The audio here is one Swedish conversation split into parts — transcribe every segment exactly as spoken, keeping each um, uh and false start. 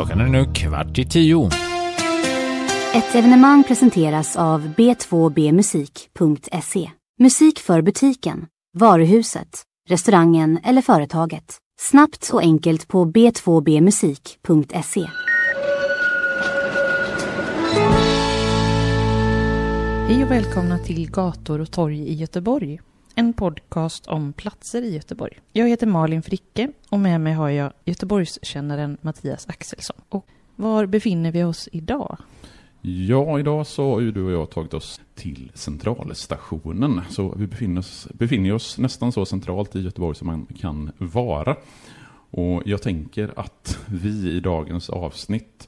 Klockan är nu kvart i tio. Ett evenemang presenteras av b två b musik punkt se. Musik för butiken, varuhuset, restaurangen eller företaget. Snabbt och enkelt på b två b musik punkt se. Hej och välkomna till Gator och torg i Göteborg. En podcast om platser i Göteborg. Jag heter Malin Fricke och med mig har jag Göteborgskännaren Mattias Axelsson. Och var befinner vi oss idag? Ja, idag så har ju du och jag tagit oss till centralstationen. Så vi befinner oss, befinner oss nästan så centralt i Göteborg som man kan vara. Och jag tänker att vi i dagens avsnitt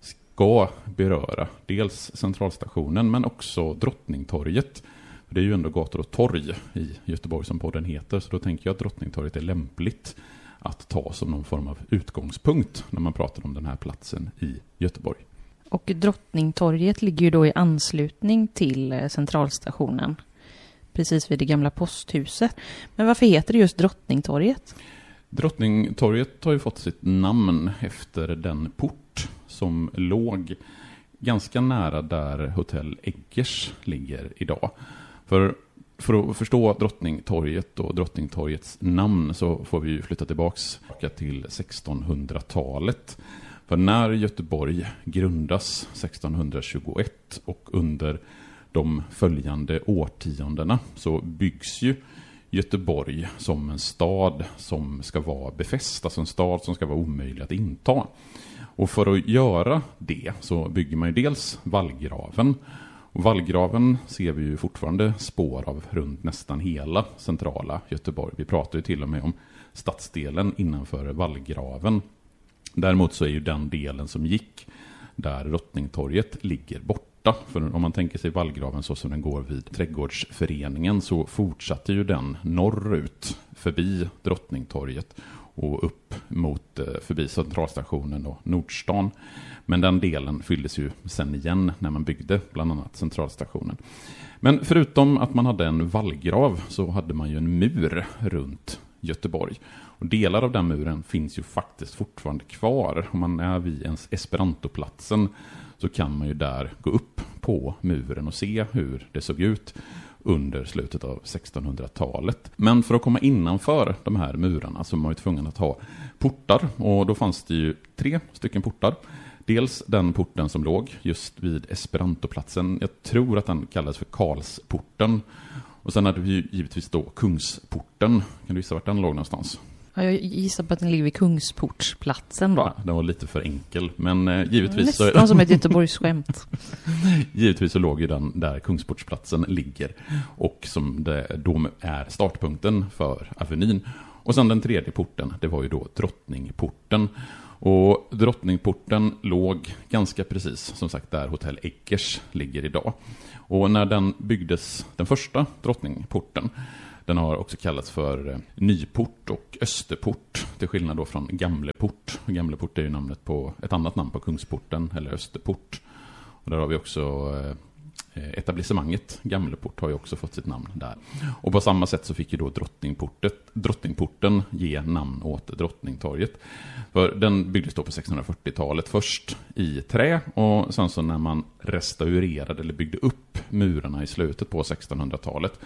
ska beröra dels centralstationen men också Drottningtorget. Det är ju ändå gator och torg i Göteborg som podden heter, så då tänker jag att Drottningtorget är lämpligt att ta som någon form av utgångspunkt när man pratar om den här platsen i Göteborg. Och Drottningtorget ligger ju då i anslutning till centralstationen, precis vid det gamla posthuset. Men varför heter det just Drottningtorget? Drottningtorget har ju fått sitt namn efter den port som låg ganska nära där Hotell Eggers ligger idag. För, för att förstå Drottningtorget och Drottningtorgets namn så får vi ju flytta tillbaks till sextonhundratalet. För när Göteborg grundas sextonhundratjugoett och under de följande årtiondena så byggs ju Göteborg som en stad som ska vara befäst, alltså en stad som ska vara omöjlig att inta. Och för att göra det så bygger man ju dels vallgraven. Och vallgraven ser vi ju fortfarande spår av runt nästan hela centrala Göteborg. Vi pratar ju till och med om stadsdelen innanför vallgraven. Däremot så är ju den delen som gick där Drottningtorget ligger borta. För om man tänker sig vallgraven så som den går vid Trädgårdsföreningen så fortsatte ju den norrut förbi Drottningtorget och upp mot förbi centralstationen och Nordstan. Men den delen fylldes ju sen igen när man byggde bland annat centralstationen. Men förutom att man hade en vallgrav så hade man ju en mur runt Göteborg. Och delar av den muren finns ju faktiskt fortfarande kvar. Om man är vid ens Esperantoplatsen så kan man ju där gå upp på muren och se hur det såg ut under slutet av sextonhundratalet. Men för att komma innanför de här murarna så var man ju tvungen att ha portar. Och då fanns det ju tre stycken portar. Dels den porten som låg just vid Esperantoplatsen. Jag tror att den kallades för Karlsporten. Och sen hade vi ju givetvis då Kungsporten. Kan du gissa vart den låg någonstans? Ja, jag gissar på att den ligger vid Kungsportsplatsen då. Ja, den var lite för enkel. Men eh, givetvis nästan så... som ett Göteborgsskämt. Givetvis så låg ju den där Kungsportsplatsen ligger. Och som det då är startpunkten för Avenyn. Och sen den tredje porten, det var ju då Drottningporten. Och Drottningporten låg ganska precis, som sagt, där Hotell Eggers ligger idag. Och när den byggdes, den första Drottningporten, den har också kallats för Nyport och Österport, till skillnad då från Gamleport. Gamleport är ju namnet på ett annat namn på Kungsporten, eller Österport. Och där har vi också etablissemanget Gamleport har ju också fått sitt namn där. Och på samma sätt så fick ju då Drottningportet, Drottningporten ge namn åt Drottningtorget. För den byggdes då på sextonhundrafyrtiotalet först i trä och sen så när man restaurerade eller byggde upp murarna i slutet på sextonhundratalet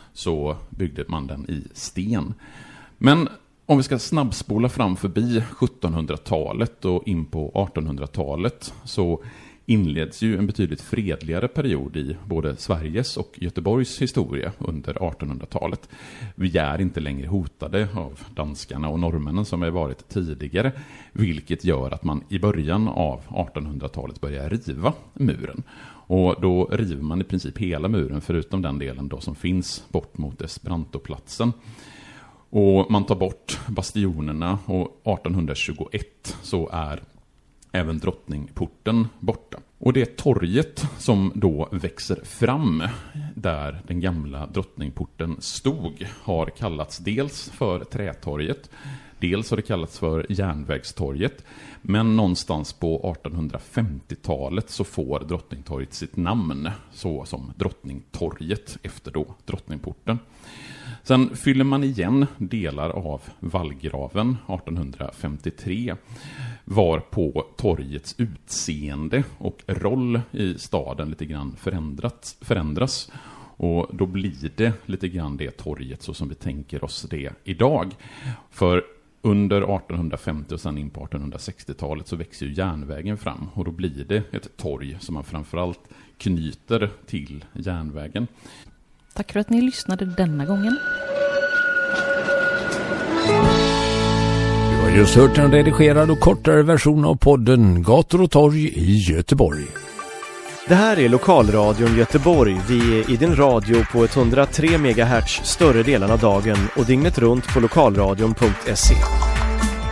så byggde man den i sten. Men om vi ska snabbspola fram förbi sjuttonhundratalet och in på artonhundratalet så inleds ju en betydligt fredligare period i både Sveriges och Göteborgs historia under artonhundratalet. Vi är inte längre hotade av danskarna och norrmännen som har varit tidigare, vilket gör att man i början av artonhundratalet börjar riva muren. Och då river man i princip hela muren förutom den delen då som finns bort mot Esperantoplatsen. Och man tar bort bastionerna och artonhundratjugoett så är även Drottningporten borta. Och det torget som då växer fram där den gamla Drottningporten stod har kallats dels för Trätorget, dels har det kallats för Järnvägstorget. Men någonstans på artonhundrafemtiotalet så får Drottningtorget sitt namn så som Drottningtorget efter då Drottningporten. Sen fyller man igen delar av vallgraven artonhundrafemtiotre. var på torgets utseende och roll i staden lite grann förändrats, förändras. Och då blir det lite grann det torget så som vi tänker oss det idag. För under artonhundrafemtio och sen in på artonhundrasextiotalet så växer ju järnvägen fram. Och då blir det ett torg som man framförallt knyter till järnvägen. Tack för att ni lyssnade denna gången. Du har just hört en redigerad och kortare version av podden Gator och torg i Göteborg. Det här är Lokalradion Göteborg. Vi är i din radio på hundratre megahertz större delen av dagen och dygnet runt på lokalradion punkt se.